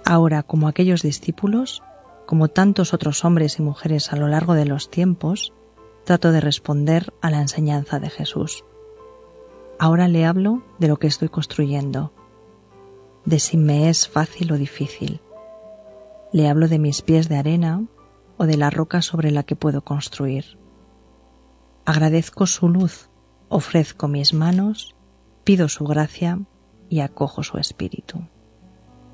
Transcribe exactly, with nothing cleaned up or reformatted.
Ahora, como aquellos discípulos, como tantos otros hombres y mujeres a lo largo de los tiempos, trato de responder a la enseñanza de Jesús. Ahora le hablo de lo que estoy construyendo, de si me es fácil o difícil. Le hablo de mis pies de arena o de la roca sobre la que puedo construir. Agradezco su luz, ofrezco mis manos, pido su gracia y acojo su espíritu.